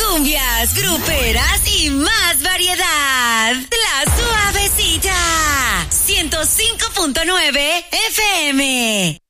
cumbias, gruperas y más variedad. La Suavecita, 105.9 FM.